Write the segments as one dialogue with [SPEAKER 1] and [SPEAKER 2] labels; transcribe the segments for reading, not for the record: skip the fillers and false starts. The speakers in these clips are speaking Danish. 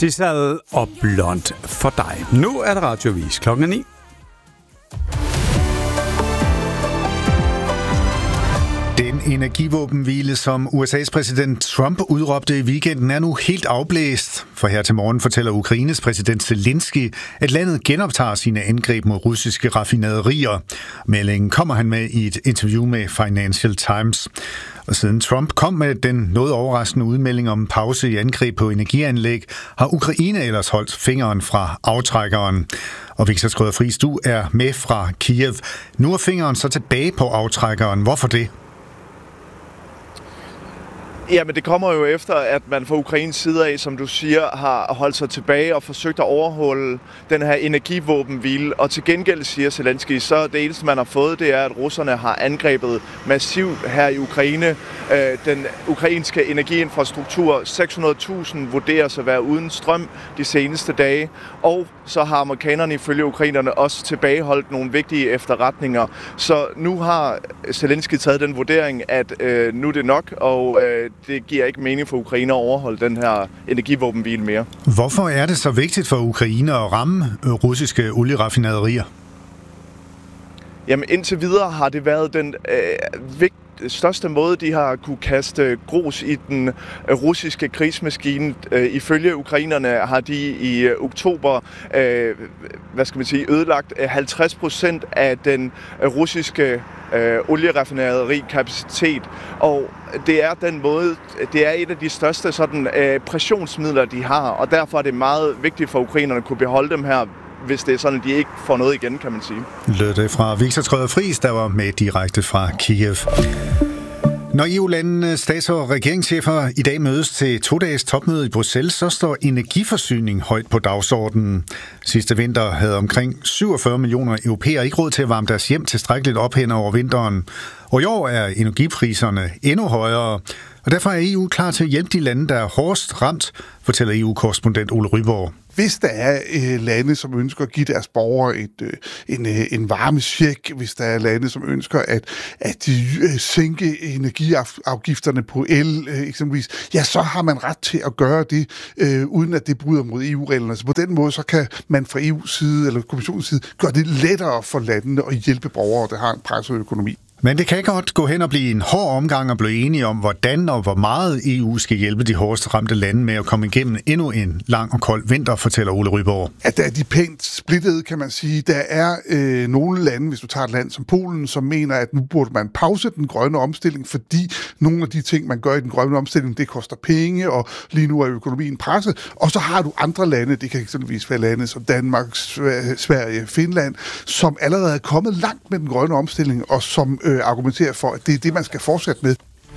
[SPEAKER 1] Sissel og Blond for dig. Nu er det radiovis klokken 9.
[SPEAKER 2] Den energivåbenhvile, som USA's præsident Trump udråbte i weekenden, er nu helt afblæst. For her til morgen fortæller Ukraines præsident Zelensky, at landet genoptager sine angreb mod russiske raffinaderier. Meldingen kommer han med i et interview med Financial Times. Og siden Trump kom med den noget overraskende udmelding om pause i angreb på energianlæg, har Ukraine ellers holdt fingeren fra aftrækkeren. Og Victor Skrøder-Friis, du er med fra Kiev. Nu er fingeren så tilbage på aftrækkeren. Hvorfor det?
[SPEAKER 3] Jamen det kommer jo efter, at man fra Ukraines side af, som du siger, har holdt sig tilbage og forsøgt at overholde den her energivåbenhvile. Og til gengæld, siger Zelensky, så det eneste, man har fået, det er, at russerne har angrebet massivt her i Ukraine. Den ukrainske energiinfrastruktur, 600.000 vurderes at være uden strøm de seneste dage. Og så har amerikanerne ifølge ukrainerne også tilbageholdt nogle vigtige efterretninger. Så nu har Zelensky taget den vurdering, at nu er det nok, og det giver ikke mening for Ukraine at overholde den her energivåbenhvile mere.
[SPEAKER 2] Hvorfor er det så vigtigt for Ukraine at ramme russiske olieraffinaderier?
[SPEAKER 3] Jamen indtil videre har det været den største måde, de har kunne kaste grus i den russiske krigsmaskine. Ifølge ukrainerne har de i oktober ødelagt 50% af den russiske olieraffinerikapacitet, og det er den måde, det er et af de største sådan pressionsmidler, de har, og derfor er det meget vigtigt for ukrainerne at kunne beholde dem her, hvis det er sådan, at de ikke får noget igen, kan man sige.
[SPEAKER 2] Lød det fra Victor Skrøder-Friis, der var med direkte fra Kiev. Når EU-landenes stats- og regeringschefer i dag mødes til 2-dages topmøde i Bruxelles, så står energiforsyning højt på dagsordenen. Sidste vinter havde omkring 47 millioner europæere ikke råd til at varme deres hjem tilstrækkeligt op hen over vinteren. Og i år er energipriserne endnu højere, og derfor er EU klar til at hjælpe de lande, der er hårdest ramt, fortæller EU-korrespondent Ole Ryborg.
[SPEAKER 4] Hvis der er lande, som ønsker at give deres borgere en varmecheck, hvis der er lande, som ønsker at sænke energiafgifterne på el eksempelvis, ja, så har man ret til at gøre det, uden at det bryder mod EU-reglerne. Så på den måde, så kan man fra EU's side eller kommissionens side gøre det lettere for landene at hjælpe borgere, der har en presset økonomi.
[SPEAKER 2] Men det kan godt gå hen og blive en hård omgang at blive enige om, hvordan og hvor meget EU skal hjælpe de hårdest ramte lande med at komme igennem endnu en lang og kold vinter, fortæller Ole Ryborg.
[SPEAKER 4] Ja, der er de pænt splittede, kan man sige. Der er nogle lande, hvis du tager et land som Polen, som mener, at nu burde man pause den grønne omstilling, fordi nogle af de ting, man gør i den grønne omstilling, det koster penge, og lige nu er økonomien presset. Og så har du andre lande, det kan eksempelvis være lande som Danmark, Sverige, Finland, som allerede er kommet langt med den grønne omstilling, og som argumenterer for, at det er det, man skal fortsætte med.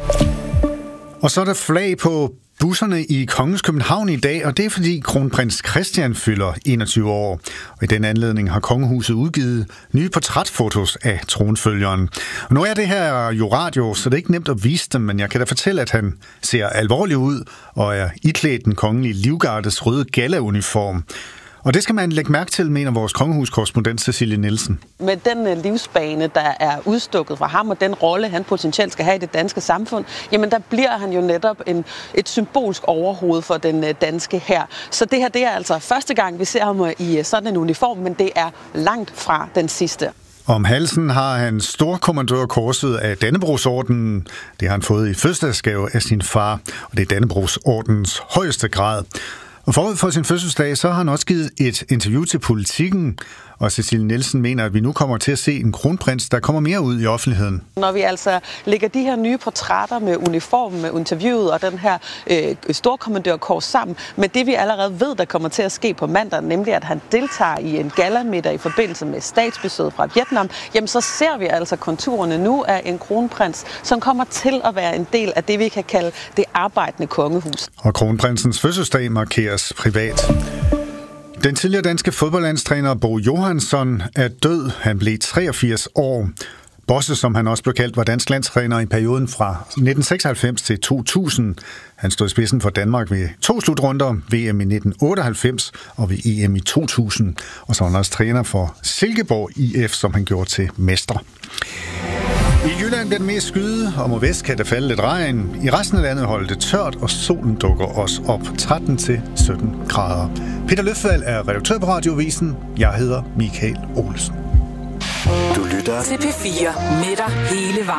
[SPEAKER 2] Og så er der flag på busserne i Kongens København i dag, og det er fordi kronprins Christian fylder 21 år. Og i den anledning har kongehuset udgivet nye portrætfotos af tronfølgeren. Og nu er det her jo radio, så det er ikke nemt at vise dem, men jeg kan da fortælle, at han ser alvorlig ud og er iklædt den kongelige livgardes røde galla-uniform. Og det skal man lægge mærke til, mener vores kongehuskorrespondent Cecilie Nielsen.
[SPEAKER 5] Med den livsbane, der er udstukket fra ham, og den rolle, han potentielt skal have i det danske samfund, jamen der bliver han jo netop et symbolsk overhoved for den danske hær. Så det her, det er altså første gang, vi ser ham i sådan en uniform, men det er langt fra den sidste.
[SPEAKER 2] Om halsen har han storkommandørkorset af Dannebrogsordenen. Det har han fået i fødselsdagsgave af sin far, og det er Dannebrogsordens højeste grad. Og forud for sin fødselsdag, så har han også givet et interview til Politikken, og Cecilie Nielsen mener, at vi nu kommer til at se en kronprins, der kommer mere ud i offentligheden.
[SPEAKER 5] Når vi altså lægger de her nye portrætter med uniformen, med interviewet og den her storkommandørkors sammen, med det vi allerede ved, der kommer til at ske på mandag, nemlig at han deltager i en gallamiddag i forbindelse med statsbesøget fra Vietnam, jamen så ser vi altså konturerne nu af en kronprins, som kommer til at være en del af det, vi kan kalde det arbejdende kongehus.
[SPEAKER 2] Og kronprinsens fødselsdag markeres privat. Den tidligere danske fodboldlandstræner Bo Johansson er død. Han blev 83 år. Bosse, som han også blev kaldt, var dansk landstræner i perioden fra 1996 til 2000. Han stod i spidsen for Danmark ved 2 slutrunder, VM i 1998 og ved EM i 2000. Og så var han også træner for Silkeborg IF, som han gjorde til mester. I Jylland bliver det mest skyde, og mod vest kan der falde lidt regn. I resten af landet holder det tørt, og solen dukker os op 13-17 grader. Peter Løfvald er redaktør på Radioavisen. Jeg hedder Michael Olsen.
[SPEAKER 6] Du lytter til P4 med dig hele vejen.